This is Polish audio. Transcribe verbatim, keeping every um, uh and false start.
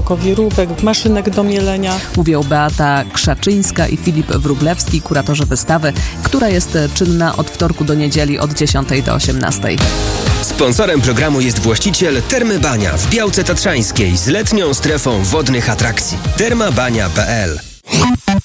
sokowirówek, maszynek do mielenia. Mówią Beata Krzaczyńska i Filip Wróblewski, kuratorzy wystawy, która jest czynna od wtorku do niedzieli od dziesiątej do osiemnastej. Sponsorem programu jest właściciel Termy Bania w Białce Tatrzańskiej z letnią strefą wodnych atrakcji. termabania kropka p l